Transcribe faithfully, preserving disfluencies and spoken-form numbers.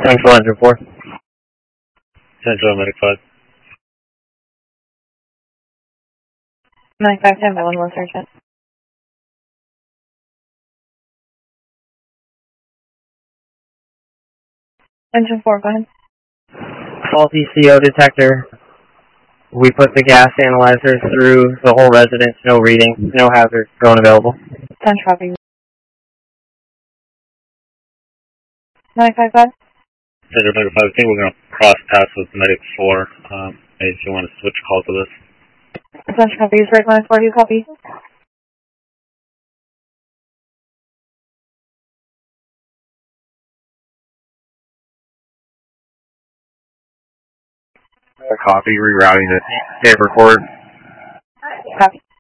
Central Engine four. Central Medic five. nine five ten, one one Sergeant. Engine four, go ahead. Faulty C O detector. We put the gas analyzer through the whole residence, no reading, no hazard, drone available. ten copy. nine five five. Central Medic five, I think we're going to cross paths with Medic four, um, if you want to switch call to this. Central copy, is right line forty, copy. Copy, rerouting to tape record. Copy.